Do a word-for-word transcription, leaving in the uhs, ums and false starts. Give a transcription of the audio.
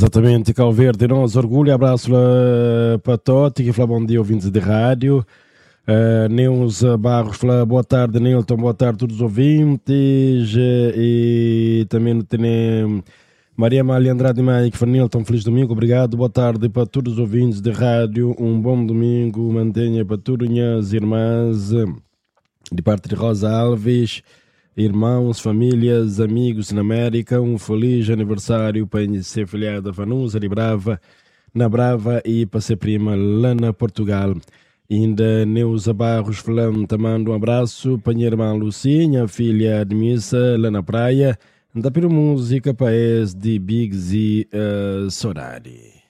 Exatamente, Cabo Verde, nós orgulho, abraço lá para Totti, que fala bom dia, ouvintes de rádio. Uh, Neus Barros fala boa tarde, Nilton, boa tarde a todos os ouvintes. E também tem Maria Amália Andrade Maia, que fala Nilton, feliz domingo, obrigado, boa tarde para todos os ouvintes de rádio, um bom domingo, mantenha para todas as irmãs, de parte de Rosa Alves. Irmãos, famílias, amigos na América, um feliz aniversário para ser filiada Vanusa de Brava, na Brava, e para ser prima lá na Portugal. Ainda Neuza Barros falando, também um abraço para a minha irmã Lucinha, filha de missa lá na praia, da pira música para de Big Z uh, Sorari.